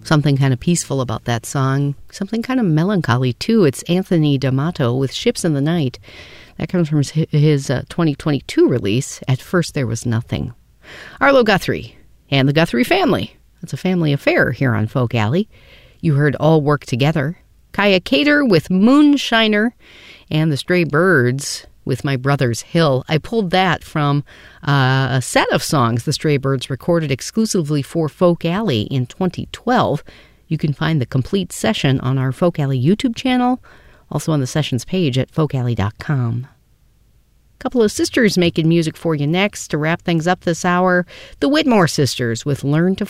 Something kind of peaceful about that song. Something kind of melancholy, too. It's Anthony D'Amato with Ships in the Night. That comes from his 2022 release, At First There Was Nothing. Arlo Guthrie and the Guthrie family. It's a family affair here on Folk Alley. You heard All Work Together. Kaya Cater with Moonshiner. And the Stray Birds with My Brother's Hill. I pulled that from a set of songs the Stray Birds recorded exclusively for Folk Alley in 2012. You can find the complete session on our Folk Alley YouTube channel, also on the sessions page at folkalley.com. A couple of sisters making music for you next to wrap things up this hour. The Whitmore Sisters with Learn to